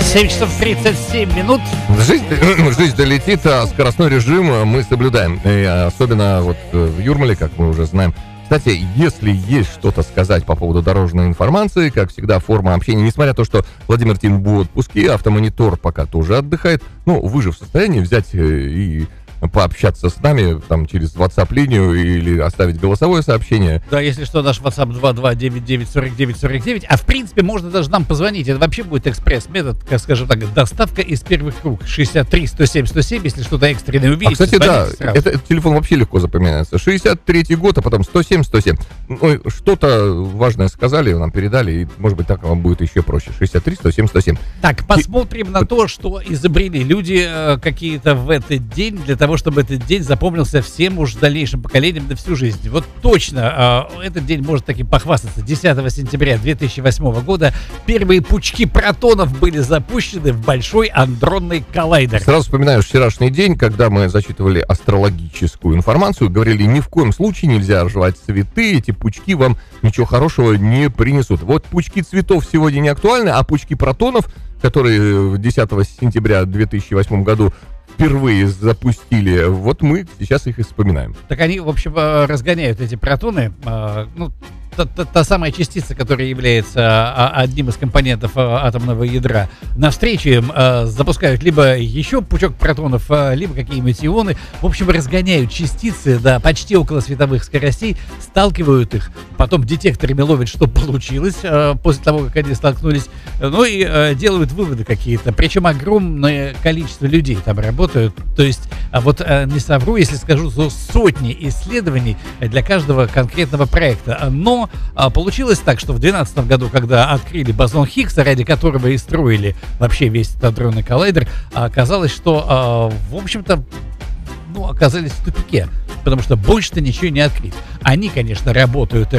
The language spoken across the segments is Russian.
7 часов 37 минут. Жизнь долетит, а скоростной режим мы соблюдаем. И особенно вот в Юрмале, как мы уже знаем. Кстати, если есть что-то сказать по поводу дорожной информации, как всегда, форма общения, несмотря на то, что Владимир Тин в отпуске, автомонитор пока тоже отдыхает, ну, вы же в состоянии взять и пообщаться с нами там через WhatsApp-линию или оставить голосовое сообщение. Да, если что, наш WhatsApp 22994949, а в принципе можно даже нам позвонить. Это вообще будет экспресс-метод, как скажем так, доставка из первых рук. 63 107 107, если что-то экстренное увидите. Кстати, да, этот телефон вообще легко запоминается. 63-й год, а потом 107 107. Ну, что-то важное сказали, нам передали, и, может быть, так вам будет еще проще. 63 107 107. Так, посмотрим на то, что изобрели люди какие-то в этот день, для того, чтобы этот день запомнился всем уж дальнейшим поколениям на всю жизнь. Вот точно этот день может таки похвастаться. 10 сентября 2008 года первые пучки протонов были запущены в Большой адронный коллайдер. Сразу вспоминаю вчерашний день, когда мы зачитывали астрологическую информацию, говорили, ни в коем случае нельзя рвать цветы, эти пучки вам ничего хорошего не принесут. Вот пучки цветов сегодня не актуальны, а пучки протонов, которые 10 сентября 2008 году впервые запустили, вот мы сейчас их и вспоминаем. Так они, в общем, разгоняют эти протоны, ну, та самая частица, которая является одним из компонентов атомного ядра, навстречу им запускают либо еще пучок протонов, либо какие-нибудь ионы. В общем, разгоняют частицы до почти около световых скоростей, сталкивают их, потом детекторами ловят, что получилось после того, как они столкнулись, ну и делают выводы какие-то. Причем огромное количество людей там работают. То есть, вот не совру, если скажу, что сотни исследований для каждого конкретного проекта. Но получилось так, что в 2012 году, когда открыли бозон Хиггса, ради которого и строили вообще весь этот адронный коллайдер, оказалось, что, в общем-то, оказались в тупике, потому что больше-то ничего не открыть. Они, конечно, работают,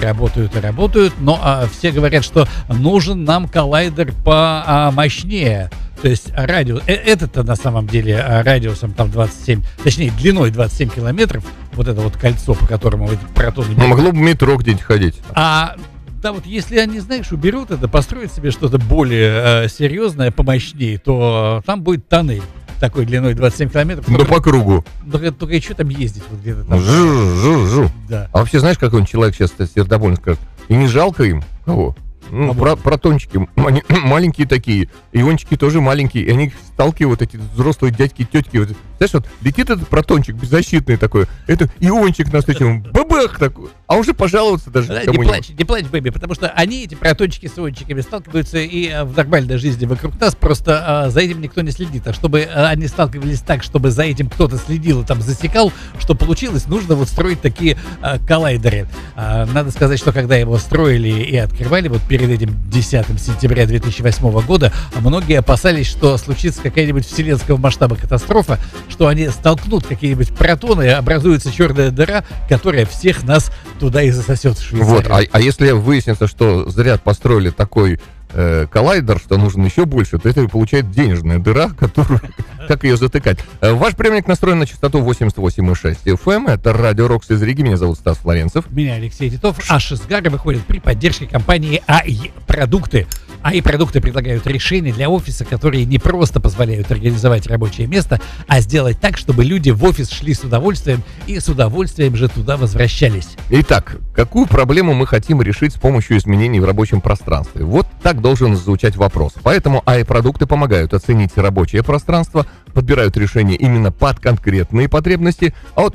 но все говорят, что нужен нам коллайдер помощнее. То есть радиус, это-то на самом деле радиусом там 27, точнее длиной 27 километров, вот это вот кольцо, по которому эти протоны... Ну, могло бы метро где-нибудь ходить. Да, вот если они, знаешь, уберут это, построят себе что-то более серьезное, помощнее, то там будет тоннель такой длиной 27 километров. Но по кругу. Только и что там ездить? Вот где-то там. Жу-жу-жу. Да. А вообще, знаешь, какой человек сейчас сердобольно скажет? И не жалко им? Кого? Ну, протончики маленькие такие, иончики тоже маленькие, и они сталкивают, эти взрослые дядьки, тетки. Вот, знаешь, вот летит этот протончик беззащитный такой, это иончик навстречу, бабах такой, а уже пожаловаться даже кому-нибудь. Не плачь, бэби, потому что они, эти протончики с иончиками, сталкиваются и в нормальной жизни вокруг нас, просто за этим никто не следит. А чтобы они сталкивались так, чтобы за этим кто-то следил и там засекал, что получилось, нужно вот строить такие коллайдеры. Надо сказать, что когда его строили и открывали, вот перед этим 10 сентября 2008 года, многие опасались, что случится какая-нибудь вселенского масштаба катастрофа, что они столкнут какие-нибудь протоны, и образуется черная дыра, которая всех нас туда и засосет в Швейцарию. Вот, а если выяснится, что зря построили такой коллайдер, что нужен еще больше, то это получает денежная дыра, которую как ее затыкать. Ваш приемник настроен на частоту 88,6 FM. Это Радио Рокс из Риги. Меня зовут Стас Флоренцев. Меня Алексей Титов. Аш из Гары выходит при поддержке компании АИ Продукты. АИ Продукты предлагают решения для офиса, которые не просто позволяют организовать рабочее место, а сделать так, чтобы люди в офис шли с удовольствием и с удовольствием же туда возвращались. Итак, какую проблему мы хотим решить с помощью изменений в рабочем пространстве? Вот так должен звучать вопрос. Поэтому АИ-продукты помогают оценить рабочее пространство, подбирают решения именно под конкретные потребности, от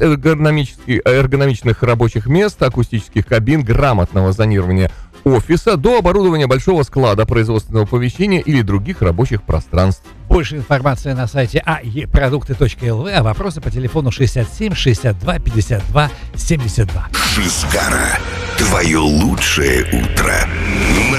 эргономичных рабочих мест, акустических кабин, грамотного зонирования офиса до оборудования большого склада, производственного помещения или других рабочих пространств. Больше информации на сайте aeproducты.lv, а вопросы по телефону 67 62 52 72. Шизгара. Твое лучшее утро.